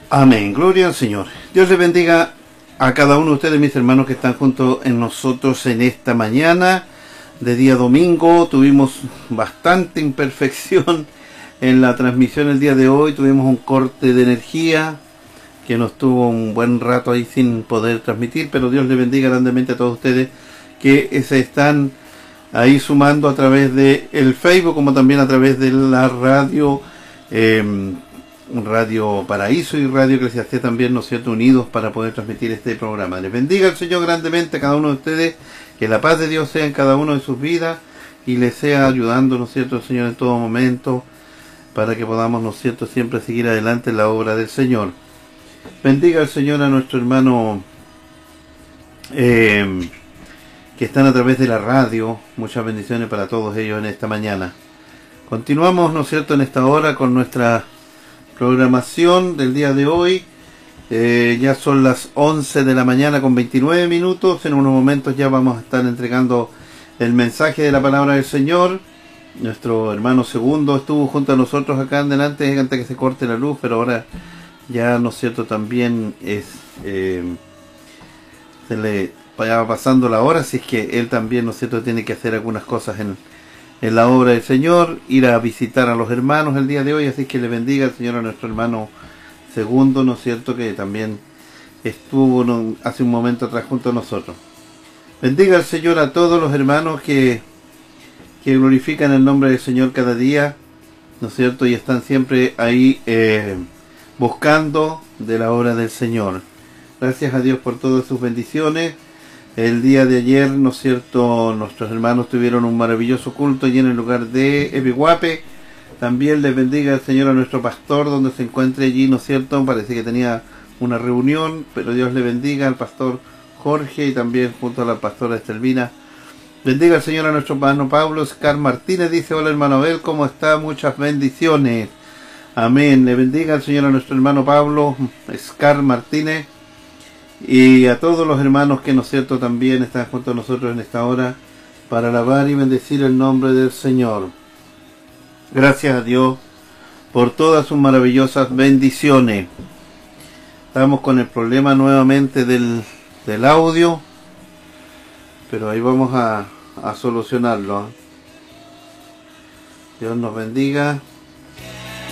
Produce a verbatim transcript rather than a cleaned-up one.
Amén, gloria al Señor. Dios les bendiga a cada uno de ustedes, mis hermanos, que están junto en nosotros en esta mañana de día domingo. Tuvimos bastante imperfección en la transmisión el día de hoy. Tuvimos un corte de energía que nos tuvo un buen rato ahí sin poder transmitir, pero Dios les bendiga grandemente a todos ustedes que se están ahí sumando a través de el Facebook, como también a través de la radio eh, Radio Paraíso y Radio Eclesiastés también, ¿no es cierto?, unidos para poder transmitir este programa. Les bendiga el Señor grandemente a cada uno de ustedes, que la paz de Dios sea en cada uno de sus vidas y les sea ayudando, ¿no es cierto?, el Señor en todo momento, para que podamos, ¿no es cierto?, siempre seguir adelante en la obra del Señor. Bendiga el Señor a nuestro hermano eh, que están a través de la radio. Muchas bendiciones para todos ellos en esta mañana. Continuamos, ¿no es cierto?, en esta hora con nuestra programación del día de hoy. Eh, ya son las once de la mañana con veintinueve minutos. En unos momentos ya vamos a estar entregando el mensaje de la palabra del Señor. Nuestro hermano Segundo estuvo junto a nosotros acá en delante antes que se corte la luz, pero ahora ya, ¿no es cierto?, también es eh, se le va pasando la hora, así es que él también, ¿no es cierto?, tiene que hacer algunas cosas en en la obra del Señor, ir a visitar a los hermanos el día de hoy, así que le bendiga el Señor a nuestro hermano Segundo, ¿no es cierto?, que también estuvo ¿no? hace un momento atrás junto a nosotros. Bendiga el Señor a todos los hermanos que, que glorifican el nombre del Señor cada día, ¿no es cierto?, y están siempre ahí eh, buscando de la obra del Señor. Gracias a Dios por todas sus bendiciones. El día de ayer, ¿no es cierto?, nuestros hermanos tuvieron un maravilloso culto allí en el lugar de Epihuape. También les bendiga el Señor a nuestro pastor donde se encuentre allí, ¿no es cierto? Parece que tenía una reunión, pero Dios le bendiga al pastor Jorge y también junto a la pastora Estelvina. Bendiga el Señor a nuestro hermano Pablo Scar Martínez. Dice: hola hermano Abel, ¿cómo está? Muchas bendiciones. Amén. Le bendiga el Señor a nuestro hermano Pablo Scar Martínez. Y a todos los hermanos que, ¿no es cierto?, también están junto a nosotros en esta hora para alabar y bendecir el nombre del Señor. Gracias a Dios por todas sus maravillosas bendiciones. Estamos con el problema nuevamente del, del audio, pero ahí vamos a, a solucionarlo. Dios nos bendiga.